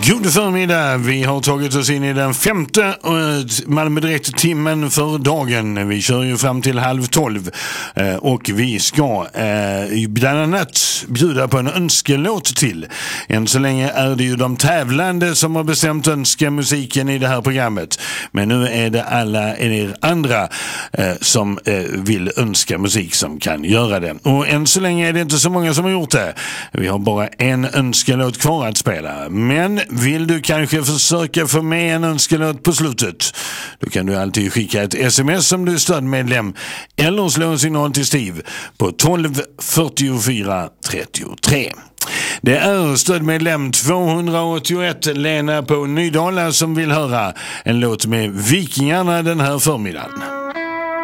God förmiddag, vi har tagit oss in i den femte Malmö Direkt-timmen för dagen. Vi kör ju fram till 11:30 och vi ska bland annat bjuda på en önskelåt till. Än så länge är det ju de tävlande som har bestämt önskamusiken i det här programmet. Men nu är det alla er andra som vill önska musik som kan göra det. Och än så länge är det inte så många som har gjort det. Vi har bara en önskelåt kvar att spela. Men vill du kanske försöka få med en önskelåt på slutet, då kan du alltid skicka ett sms som du är stödmedlem eller slå en signal till Steve på 12 44 33. Det är stödmedlem 281 Lena på Nydala som vill höra en låt med Vikingarna den här förmiddagen.